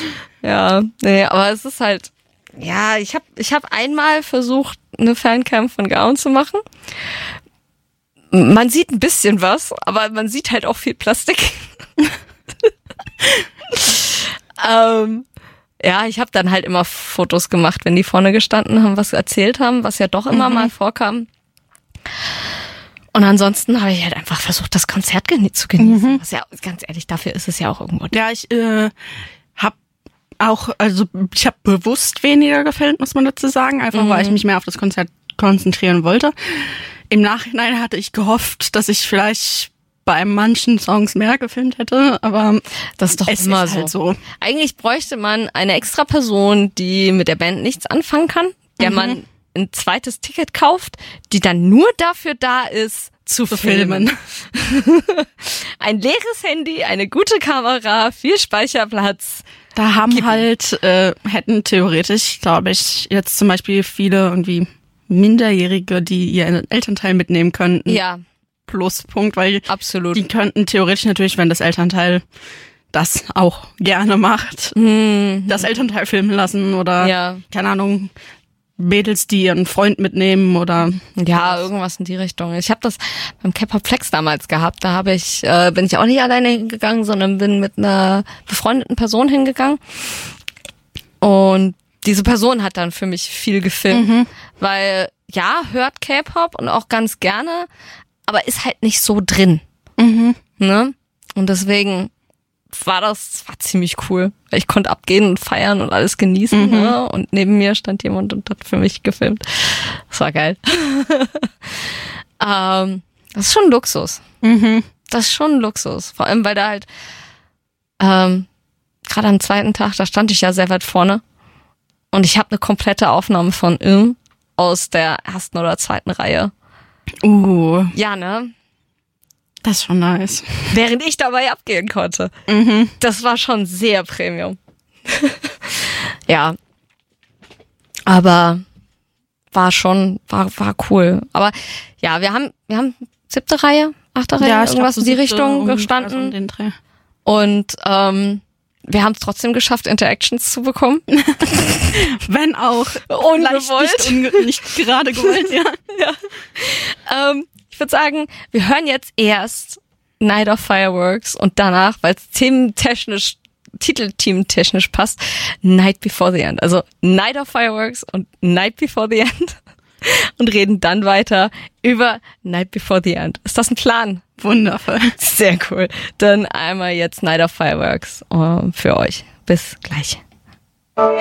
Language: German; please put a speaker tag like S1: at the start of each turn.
S1: Ja, nee, aber es ist halt, ja, ich hab einmal versucht, eine Fancam von Gaon zu machen. Man sieht ein bisschen was, aber man sieht halt auch viel Plastik. Ja, ich habe dann halt immer Fotos gemacht, wenn die vorne gestanden haben, was erzählt haben, was ja doch immer mal vorkam. Und ansonsten habe ich halt einfach versucht, das Konzert zu genießen. Was ja, ganz ehrlich, dafür ist es ja auch irgendwo.
S2: Ja, ich habe bewusst weniger gefilmt, muss man dazu sagen, einfach weil ich mich mehr auf das Konzert konzentrieren wollte. Im Nachhinein hatte ich gehofft, dass ich vielleicht bei manchen Songs mehr gefilmt hätte, aber
S1: das ist doch
S2: es
S1: immer
S2: ist halt so.
S1: Eigentlich bräuchte man eine extra Person, die mit der Band nichts anfangen kann, der man ein zweites Ticket kauft, die dann nur dafür da ist, zu filmen. Ein leeres Handy, eine gute Kamera, viel Speicherplatz.
S2: Da haben hätten theoretisch, glaube ich, jetzt zum Beispiel viele irgendwie Minderjährige, die ihren Elternteil mitnehmen könnten.
S1: Ja.
S2: Pluspunkt, weil
S1: absolut.
S2: Die könnten theoretisch natürlich, wenn das Elternteil das auch gerne macht, das Elternteil filmen lassen oder, keine Ahnung, Mädels, die ihren Freund mitnehmen oder...
S1: Ja, irgendwas in die Richtung. Ich habe das beim Kepperplex damals gehabt. Da bin ich auch nicht alleine hingegangen, sondern bin mit einer befreundeten Person hingegangen. Und diese Person hat dann für mich viel gefilmt, weil, ja, hört K-Pop und auch ganz gerne, aber ist halt nicht so drin. Ne? Und deswegen war ziemlich cool. Ich konnte abgehen und feiern und alles genießen. Ne? Und neben mir stand jemand und hat für mich gefilmt. Das war geil. Das ist schon Luxus. Das ist schon Luxus. Vor allem, weil da halt gerade am zweiten Tag, da stand ich ja sehr weit vorne. Und ich habe eine komplette Aufnahme von aus der ersten oder zweiten Reihe. Ja, ne?
S2: Das ist schon nice.
S1: Während ich dabei abgehen konnte. Das war schon sehr Premium. Ja. Aber war cool. Aber ja, wir haben 7. Reihe, 8. Reihe,
S2: ja,
S1: irgendwas in die Richtung gestanden.
S2: Den Dreh.
S1: Und wir haben es trotzdem geschafft, Interactions zu bekommen.
S2: Wenn auch
S1: ungewollt.
S2: Nicht gerade gewollt, ja.
S1: Ja. Ich würde sagen, wir hören jetzt erst Night of Fireworks und danach, weil es titelteamtechnisch passt, Night Before the End. Also Night of Fireworks und Night Before the End und reden dann weiter über Night Before the End. Ist das ein Plan?
S2: Wundervoll.
S1: Sehr cool. Dann einmal jetzt Night of Fireworks für euch. Bis gleich.